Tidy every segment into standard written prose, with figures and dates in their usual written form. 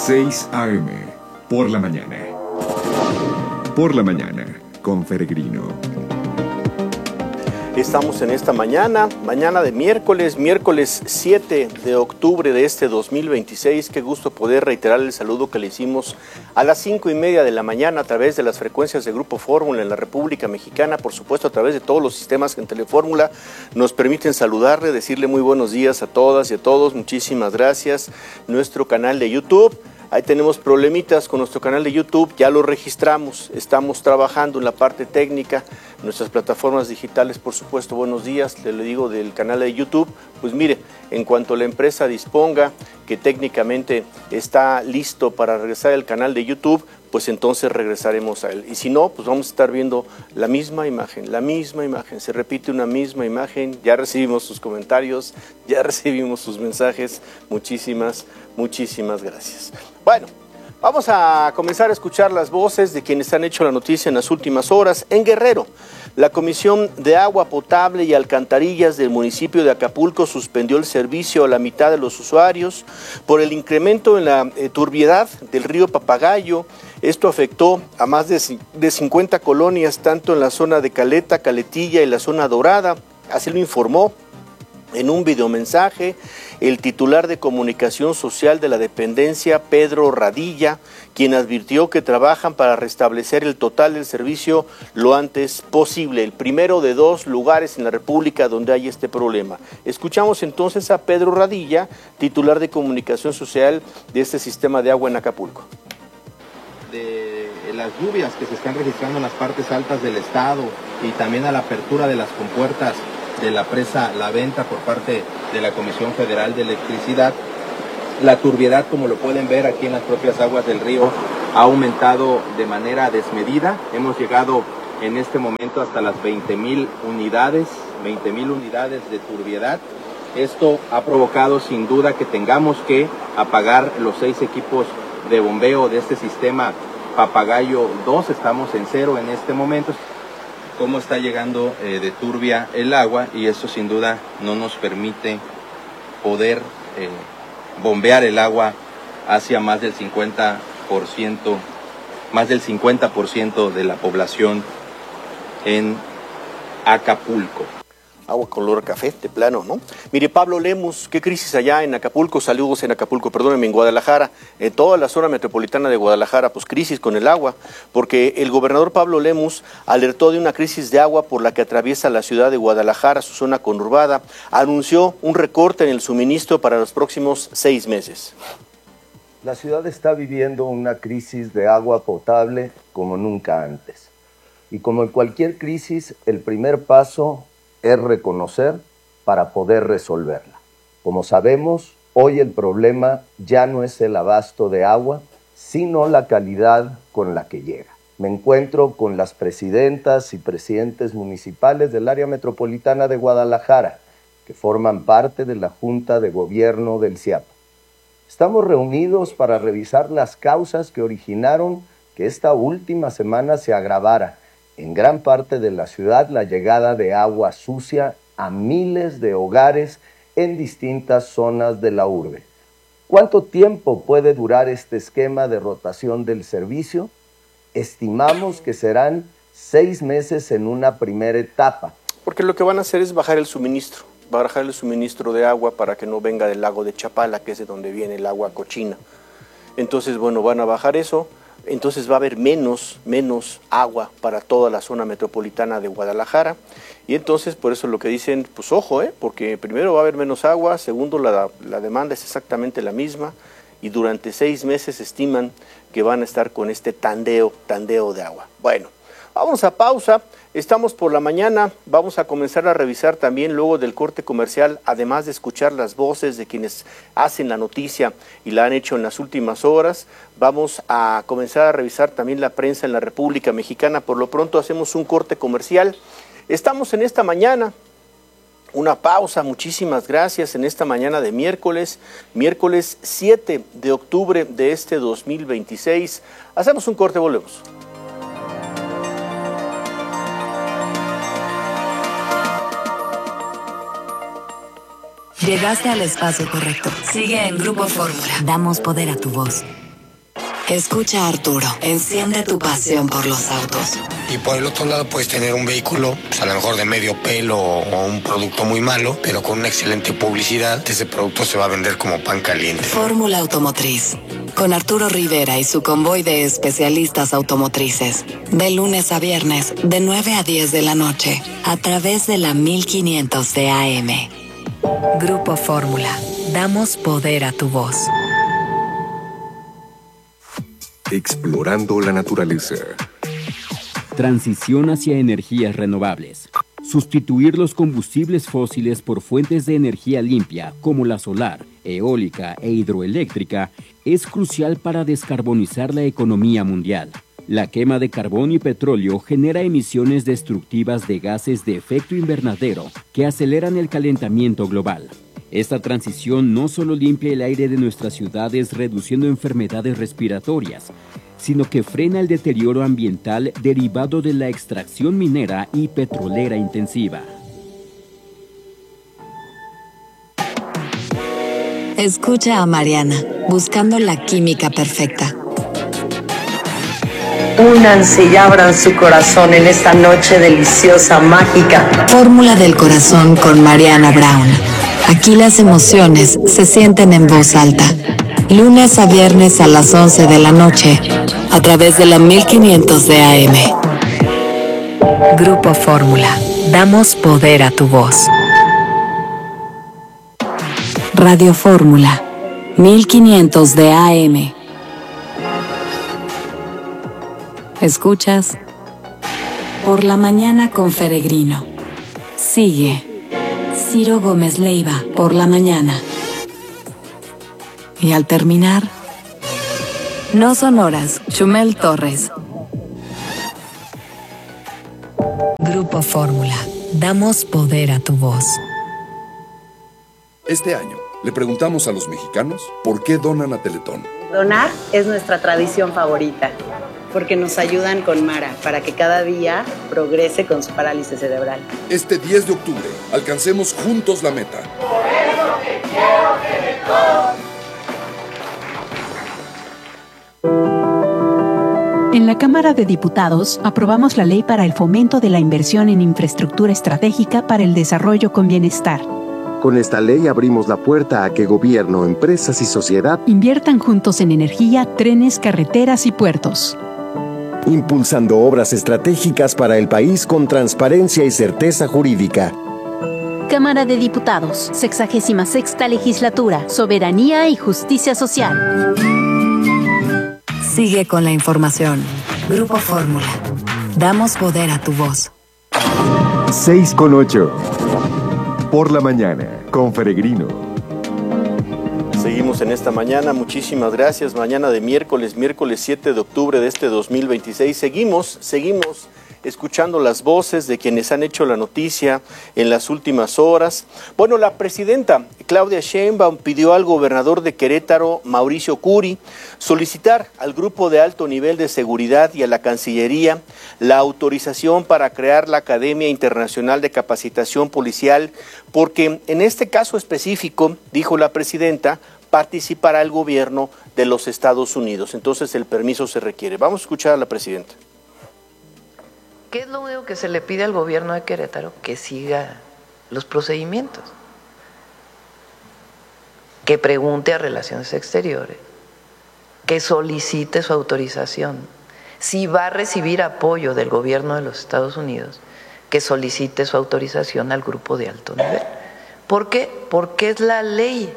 6 AM, por la mañana. Por la mañana, con Peregrino. Estamos en esta mañana de miércoles 7 de octubre de este 2026. Qué gusto poder reiterar el saludo que le hicimos a las 5:30 de la mañana a través de las frecuencias de Grupo Fórmula en la República Mexicana, por supuesto a través de todos los sistemas que en Telefórmula nos permiten saludarle, decirle muy buenos días a todas y a todos. Muchísimas gracias. Nuestro canal de YouTube. Ahí tenemos problemitas con nuestro canal de YouTube, ya lo registramos, estamos trabajando en la parte técnica, nuestras plataformas digitales, por supuesto. Buenos días, le digo del canal de YouTube. Pues mire, en cuanto la empresa disponga que técnicamente está listo para regresar al canal de YouTube, pues entonces regresaremos a él. Y si no, pues vamos a estar viendo la misma imagen, se repite una misma imagen. Ya recibimos sus comentarios, ya recibimos sus mensajes, muchísimas gracias. Bueno, vamos a comenzar a escuchar las voces de quienes han hecho la noticia en las últimas horas. En Guerrero, la Comisión de Agua Potable y Alcantarillas del municipio de Acapulco suspendió el servicio a la mitad de los usuarios por el incremento en la turbiedad del río Papagayo. Esto afectó a más de 50 colonias, tanto en la zona de Caleta, Caletilla y la zona dorada. Así lo informó en un videomensaje el titular de Comunicación Social de la dependencia, Pedro Radilla, quien advirtió que trabajan para restablecer el total del servicio lo antes posible, el primero de 2 lugares en la República donde hay este problema. Escuchamos entonces a Pedro Radilla, titular de Comunicación Social de este sistema de agua en Acapulco. De las lluvias que se están registrando en las partes altas del estado y también a la apertura de las compuertas de la presa La Venta por parte de la Comisión Federal de Electricidad, la turbiedad, como lo pueden ver aquí en las propias aguas del río, ha aumentado de manera desmedida. Hemos llegado en este momento hasta las 20,000 unidades de turbiedad. Esto ha provocado sin duda que tengamos que apagar los 6 equipos de bombeo de este sistema Papagayo 2, estamos en 0 en este momento. Cómo está llegando de turbia el agua, y esto sin duda no nos permite poder bombear el agua hacia más del 50% de la población en Acapulco. Agua color café, de plano, ¿no? Mire, Pablo Lemus, ¿qué crisis allá en Acapulco? Saludos en Acapulco, perdónenme, en Guadalajara, en toda la zona metropolitana de Guadalajara, pues crisis con el agua, porque el gobernador Pablo Lemus alertó de una crisis de agua por la que atraviesa la ciudad de Guadalajara, su zona conurbada, anunció un recorte en el suministro para los próximos 6 meses. La ciudad está viviendo una crisis de agua potable como nunca antes. Y como en cualquier crisis, el primer paso es reconocer para poder resolverla. Como sabemos, hoy el problema ya no es el abasto de agua, sino la calidad con la que llega. Me encuentro con las presidentas y presidentes municipales del área metropolitana de Guadalajara, que forman parte de la Junta de Gobierno del CIAP. Estamos reunidos para revisar las causas que originaron que esta última semana se agravara en gran parte de la ciudad la llegada de agua sucia a miles de hogares en distintas zonas de la urbe. ¿Cuánto tiempo puede durar este esquema de rotación del servicio? Estimamos que serán 6 meses en una primera etapa. Porque lo que van a hacer es bajar el suministro de agua para que no venga del lago de Chapala, que es de donde viene el agua cochina. Entonces, bueno, van a bajar eso. Entonces va a haber menos agua para toda la zona metropolitana de Guadalajara, y entonces por eso lo que dicen, pues ojo, porque primero va a haber menos agua, segundo la demanda es exactamente la misma, y durante 6 meses estiman que van a estar con este tandeo de agua. Bueno, vamos a pausa. Estamos por la mañana, vamos a comenzar a revisar también luego del corte comercial, además de escuchar las voces de quienes hacen la noticia y la han hecho en las últimas horas, vamos a comenzar a revisar también la prensa en la República Mexicana. Por lo pronto hacemos un corte comercial. Estamos en esta mañana, una pausa, muchísimas gracias, en esta mañana de miércoles 7 de octubre de este 2026. Hacemos un corte, volvemos. Llegaste al espacio correcto. Sigue en Grupo Fórmula. Damos poder a tu voz. Escucha a Arturo, enciende tu pasión por los autos. Y por el otro lado puedes tener un vehículo, pues a lo mejor de medio pelo o un producto muy malo, pero con una excelente publicidad, ese producto se va a vender como pan caliente. Fórmula Automotriz, con Arturo Rivera y su convoy de especialistas automotrices. De lunes a viernes, de 9 a 10 de la noche, a través de la 1500 de AM. Grupo Fórmula, damos poder a tu voz. Explorando la naturaleza. Transición hacia energías renovables. Sustituir los combustibles fósiles por fuentes de energía limpia como la solar, eólica e hidroeléctrica es crucial para descarbonizar la economía mundial. La quema de carbón y petróleo genera emisiones destructivas de gases de efecto invernadero que aceleran el calentamiento global. Esta transición no solo limpia el aire de nuestras ciudades reduciendo enfermedades respiratorias, sino que frena el deterioro ambiental derivado de la extracción minera y petrolera intensiva. Escucha a Mariana, buscando la química perfecta. Únanse y abran su corazón en esta noche deliciosa, mágica. Fórmula del corazón con Mariana Brown. Aquí las emociones se sienten en voz alta. Lunes a viernes a las 11 de la noche, a través de la 1500 de AM. Grupo Fórmula, damos poder a tu voz. Radio Fórmula, 1500 de AM. Escuchas Por la Mañana con Feregrino. Sigue Ciro Gómez Leiva, Por la Mañana. Y al terminar, No Son Horas, Chumel Torres. Grupo Fórmula, damos poder a tu voz. Este año, le preguntamos a los mexicanos por qué donan a Teletón. Donar es nuestra tradición favorita, porque nos ayudan con Mara para que cada día progrese con su parálisis cerebral. Este 10 de octubre, alcancemos juntos la meta. Por eso te quiero Teletón. En la Cámara de Diputados aprobamos la ley para el fomento de la inversión en infraestructura estratégica para el desarrollo con bienestar. Con esta ley abrimos la puerta a que gobierno, empresas y sociedad inviertan juntos en energía, trenes, carreteras y puertos. Impulsando obras estratégicas para el país con transparencia y certeza jurídica. Cámara de Diputados, 66ª Legislatura, Soberanía y Justicia Social. Sigue con la información. Grupo Fórmula. Damos poder a tu voz. 6:08. Por la Mañana con Feregrino. Seguimos en esta mañana, muchísimas gracias. Mañana de miércoles 7 de octubre de este 2026. Seguimos escuchando las voces de quienes han hecho la noticia en las últimas horas. Bueno, la presidenta Claudia Sheinbaum pidió al gobernador de Querétaro, Mauricio Curi, solicitar al Grupo de Alto Nivel de Seguridad y a la Cancillería la autorización para crear la Academia Internacional de Capacitación Policial, porque en este caso específico, dijo la presidenta, participará el gobierno de los Estados Unidos. Entonces el permiso se requiere. Vamos a escuchar a la presidenta. ¿Qué es lo único que se le pide al gobierno de Querétaro? Que siga los procedimientos, que pregunte a Relaciones Exteriores, que solicite su autorización. Si va a recibir apoyo del gobierno de los Estados Unidos, que solicite su autorización al grupo de alto nivel. ¿Por qué? Porque es la ley.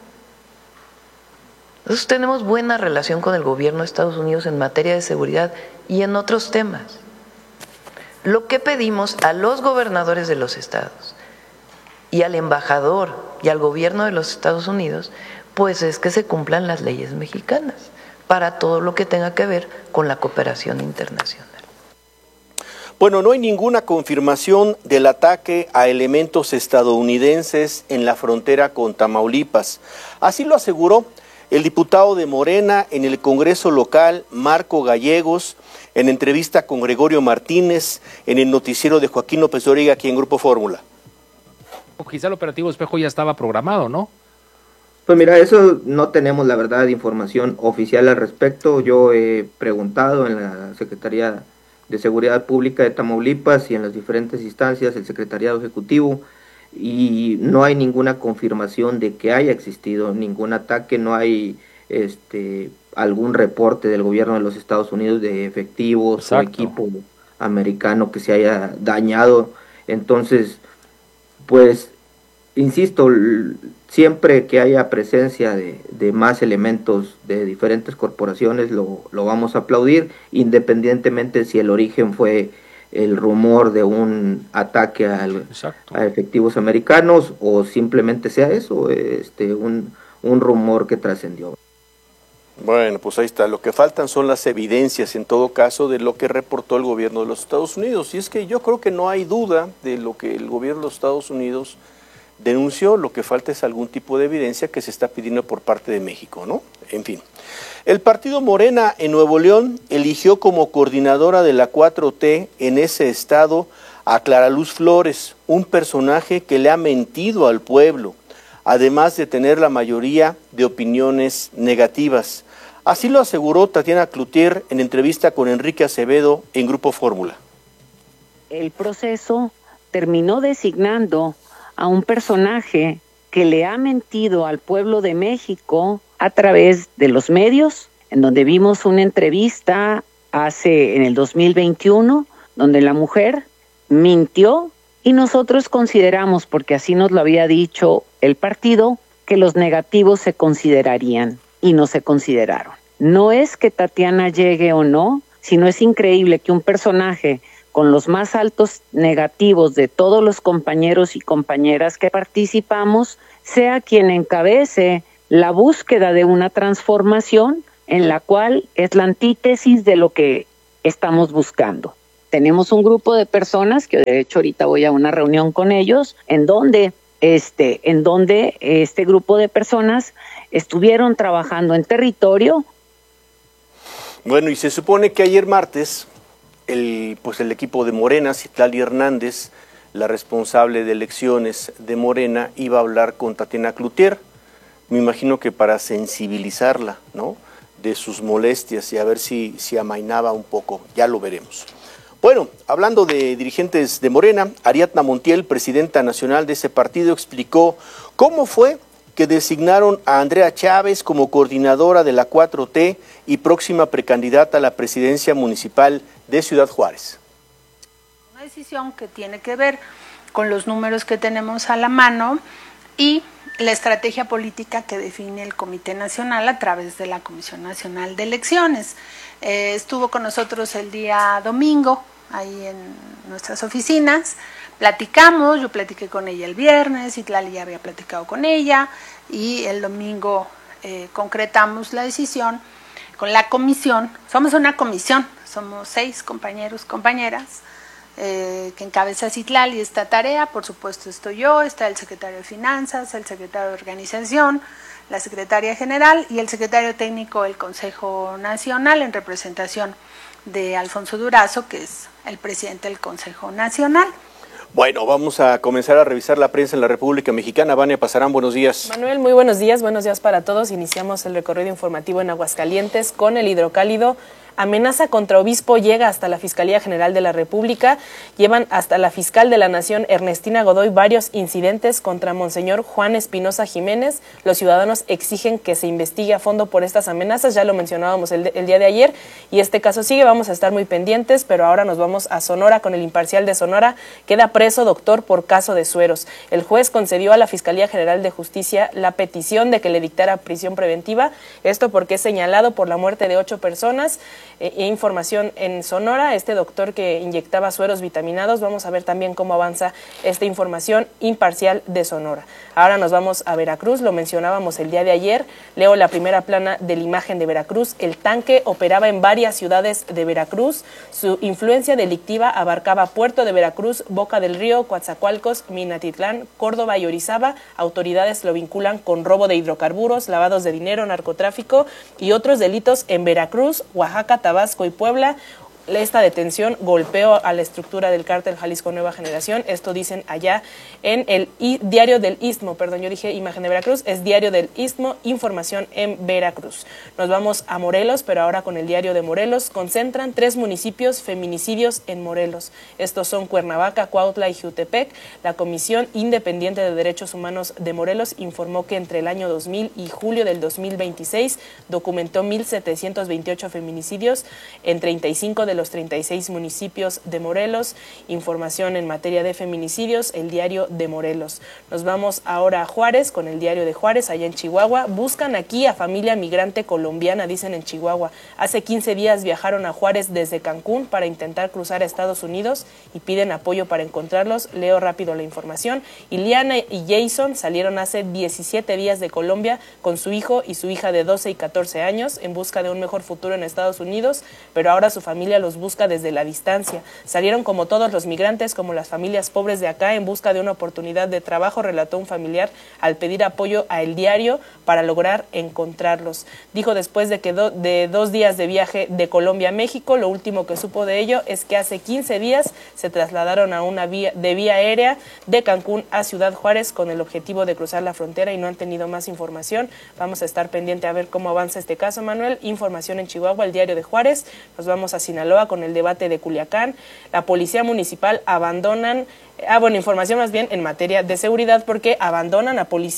Nosotros tenemos buena relación con el gobierno de Estados Unidos en materia de seguridad y en otros temas. Lo que pedimos a los gobernadores de los estados y al embajador y al gobierno de los Estados Unidos, pues es que se cumplan las leyes mexicanas para todo lo que tenga que ver con la cooperación internacional. Bueno, no hay ninguna confirmación del ataque a elementos estadounidenses en la frontera con Tamaulipas. Así lo aseguró el diputado de Morena en el Congreso local, Marco Gallegos, en entrevista con Gregorio Martínez, en el noticiero de Joaquín López Dóriga, aquí en Grupo Fórmula. Quizá el operativo Espejo ya estaba programado, ¿no? Pues mira, eso no tenemos la verdad información oficial al respecto. Yo he preguntado en la Secretaría de Seguridad Pública de Tamaulipas y en las diferentes instancias, el Secretariado Ejecutivo, y no hay ninguna confirmación de que haya existido ningún ataque, no hay algún reporte del gobierno de los Estados Unidos de efectivos Exacto. O equipo americano que se haya dañado. Entonces, pues, insisto, siempre que haya presencia de más elementos de diferentes corporaciones lo vamos a aplaudir, independientemente si el origen fue el rumor de un ataque a efectivos americanos o simplemente sea eso, un rumor que trascendió. Bueno, pues ahí está. Lo que faltan son las evidencias, en todo caso, de lo que reportó el gobierno de los Estados Unidos. Y es que yo creo que no hay duda de lo que el gobierno de los Estados Unidos denunció. Lo que falta es algún tipo de evidencia que se está pidiendo por parte de México, ¿no? En fin. El partido Morena en Nuevo León eligió como coordinadora de la 4T en ese estado a Clara Luz Flores, un personaje que le ha mentido al pueblo, además de tener la mayoría de opiniones negativas. Así lo aseguró Tatiana Cloutier en entrevista con Enrique Acevedo en Grupo Fórmula. El proceso terminó designando a un personaje que le ha mentido al pueblo de México a través de los medios, en donde vimos una entrevista en el 2021, donde la mujer mintió y nosotros consideramos, porque así nos lo había dicho el partido, que los negativos se considerarían y no se consideraron. No es que Tatiana llegue o no, sino es increíble que un personaje con los más altos negativos de todos los compañeros y compañeras que participamos, sea quien encabece la búsqueda de una transformación en la cual es la antítesis de lo que estamos buscando. Tenemos un grupo de personas, que de hecho ahorita voy a una reunión con ellos, en donde este grupo de personas estuvieron trabajando en territorio. Bueno, y se supone que ayer martes el equipo de Morena, Citlali Hernández, la responsable de elecciones de Morena, iba a hablar con Tatiana Cloutier, me imagino que para sensibilizarla, ¿no?, de sus molestias y a ver si amainaba un poco, ya lo veremos. Bueno, hablando de dirigentes de Morena, Ariadna Montiel, presidenta nacional de ese partido, explicó cómo fue que designaron a Andrea Chávez como coordinadora de la 4T y próxima precandidata a la presidencia municipal de Ciudad Juárez. Una decisión que tiene que ver con los números que tenemos a la mano y la estrategia política que define el Comité Nacional a través de la Comisión Nacional de Elecciones. Estuvo con nosotros el día domingo, ahí en nuestras oficinas, platicamos, yo platiqué con ella el viernes, Citlali ya había platicado con ella, y el domingo concretamos la decisión con la comisión. Somos una comisión, somos 6 compañeros, compañeras, que encabeza Citlali esta tarea. Por supuesto estoy yo, está el secretario de Finanzas, el secretario de Organización, la secretaria general y el secretario técnico del Consejo Nacional, en representación de Alfonso Durazo, que es el presidente del Consejo Nacional. Bueno, vamos a comenzar a revisar la prensa en la República Mexicana. Vania Pasarán, buenos días. Manuel, muy buenos días para todos. Iniciamos el recorrido informativo en Aguascalientes con el hidrocálido. Amenaza contra obispo llega hasta la Fiscalía General de la República. Llevan hasta la fiscal de la Nación, Ernestina Godoy, varios incidentes contra Monseñor Juan Espinosa Jiménez. Los ciudadanos exigen que se investigue a fondo por estas amenazas. Ya lo mencionábamos el día de ayer y este caso sigue. Vamos a estar muy pendientes, pero ahora nos vamos a Sonora con el Imparcial de Sonora. Queda preso doctor por caso de sueros. El juez concedió a la Fiscalía General de Justicia la petición de que le dictara prisión preventiva. Esto porque es señalado por la muerte de 8 personas. Información en Sonora, este doctor que inyectaba sueros vitaminados. Vamos a ver también cómo avanza esta información Imparcial de Sonora. Ahora nos vamos a Veracruz, lo mencionábamos el día de ayer. Leo la primera plana de la imagen de Veracruz. El tanque operaba en varias ciudades de Veracruz. Su influencia delictiva abarcaba Puerto de Veracruz, Boca del Río, Coatzacoalcos, Minatitlán, Córdoba y Orizaba. Autoridades lo vinculan con robo de hidrocarburos, lavados de dinero, narcotráfico y otros delitos en Veracruz, Oaxaca, Tabasco y Puebla. esta detención golpeó a la estructura del cártel Jalisco Nueva Generación. Esto dicen allá en el Diario del Istmo, perdón, yo dije Imagen de Veracruz, es Diario del Istmo, información en Veracruz. Nos vamos a Morelos, pero ahora con el Diario de Morelos. Concentran 3 municipios feminicidios en Morelos. Estos son Cuernavaca, Cuautla y Jiutepec. La Comisión Independiente de Derechos Humanos de Morelos informó que entre el año 2000 y julio del 2026 documentó 1,728 feminicidios en 35 de los 36 municipios de Morelos. Información en materia de feminicidios, el Diario de Morelos. Nos vamos ahora a Juárez con el Diario de Juárez, allá en Chihuahua. Buscan aquí a familia migrante colombiana, dicen en Chihuahua. Hace 15 días viajaron a Juárez desde Cancún para intentar cruzar a Estados Unidos y piden apoyo para encontrarlos. Leo rápido la información. Iliana y Jason salieron hace 17 días de Colombia con su hijo y su hija de 12 y 14 años en busca de un mejor futuro en Estados Unidos, pero ahora su familia los busca desde la distancia. Salieron como todos los migrantes, como las familias pobres de acá, en busca de una oportunidad de trabajo, relató un familiar al pedir apoyo a El Diario para lograr encontrarlos. Dijo después de que de 2 días de viaje de Colombia a México, lo último que supo de ello es que hace 15 días se trasladaron a una vía aérea de Cancún a Ciudad Juárez con el objetivo de cruzar la frontera y no han tenido más información. Vamos a estar pendiente a ver cómo avanza este caso, Manuel. Información en Chihuahua, el Diario de Juárez. Nos vamos a Sinaloa con el debate de Culiacán. La policía municipal información más bien en materia de seguridad, porque abandonan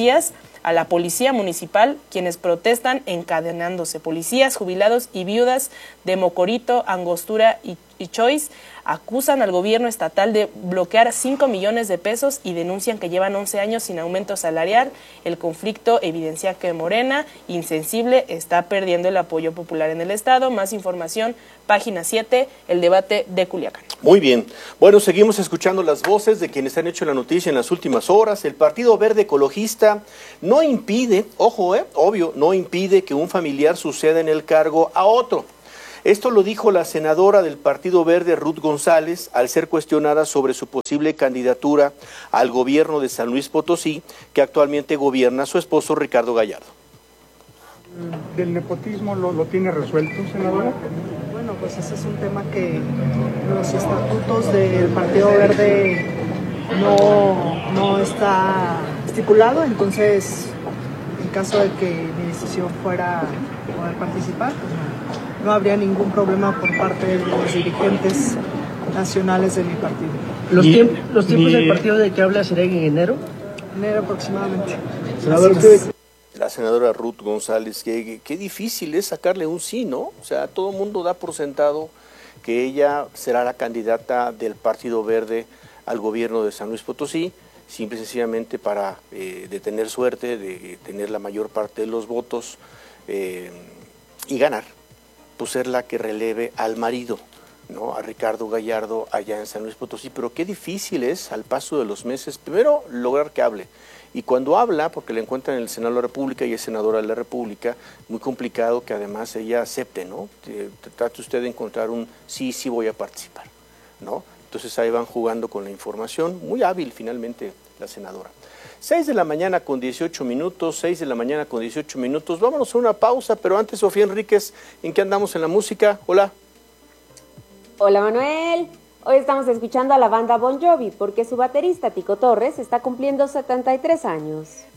a la policía municipal, quienes protestan encadenándose. Policías, jubilados y viudas de Mocorito, Angostura y Choice acusan al gobierno estatal de bloquear 5 millones de pesos y denuncian que llevan 11 años sin aumento salarial. El conflicto evidencia que Morena, insensible, está perdiendo el apoyo popular en el estado. Más información, página 7, el debate de Culiacán. Muy bien. Bueno, seguimos escuchando las voces de quienes han hecho la noticia en las últimas horas. El Partido Verde Ecologista no impide, obvio, no impide que un familiar suceda en el cargo a otro. Esto lo dijo la senadora del Partido Verde, Ruth González, al ser cuestionada sobre su posible candidatura al gobierno de San Luis Potosí, que actualmente gobierna su esposo Ricardo Gallardo. ¿Del nepotismo lo tiene resuelto, senadora? Bueno, pues ese es un tema que los estatutos del Partido Verde no está estipulado, entonces en caso de que mi decisión fuera poder participar, pues no habría ningún problema por parte de los dirigentes nacionales de mi partido. ¿Los tiempos del partido de que habla serán en enero? Enero aproximadamente. La senadora Ruth González, qué difícil es sacarle un sí, ¿no? O sea, todo el mundo da por sentado que ella será la candidata del Partido Verde al gobierno de San Luis Potosí, simple y sencillamente para de tener suerte, de tener la mayor parte de los votos y ganar. Pues ser la que releve al marido, ¿no? A Ricardo Gallardo allá en San Luis Potosí, pero qué difícil es al paso de los meses, primero lograr que hable, y cuando habla, porque le encuentran en el Senado de la República y es senadora de la República, muy complicado que además ella acepte, ¿no? Trate usted de encontrar un sí voy a participar, ¿no? Entonces ahí van jugando con la información, muy hábil finalmente la senadora. 6 de la mañana con 18 minutos, 6 de la mañana con 18 minutos. Vámonos a una pausa, pero antes, Sofía Enríquez, ¿en qué andamos en la música? Hola. Hola, Manuel. Hoy estamos escuchando a la banda Bon Jovi porque su baterista Tico Torres está cumpliendo 73 años.